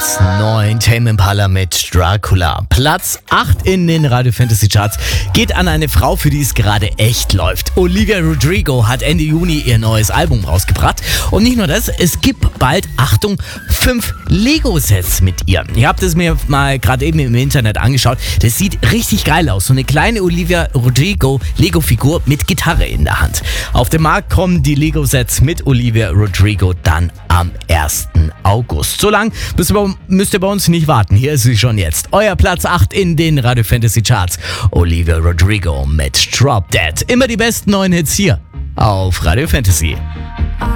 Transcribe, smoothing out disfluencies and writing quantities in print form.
Platz 9, Tame Impala mit Dracula. Platz 8 in den Radio Fantasy Charts geht an eine Frau, für die es gerade echt läuft. Olivia Rodrigo hat Ende Juni ihr neues Album rausgebracht. Und nicht nur das, es gibt bald, Achtung, 5 Lego-Sets mit ihr. Ihr habt es mir mal gerade eben im Internet angeschaut. Das sieht richtig geil aus. So eine kleine Olivia Rodrigo Lego-Figur mit Gitarre in der Hand. Auf den Markt kommen die Lego-Sets mit Olivia Rodrigo dann am 1. August. So lang müsst ihr bei uns nicht warten. Hier ist sie schon jetzt. Euer Platz 8 in den Radio Fantasy Charts. Olivia Rodrigo mit Drop Dead. Immer die besten neuen Hits hier auf Radio Fantasy.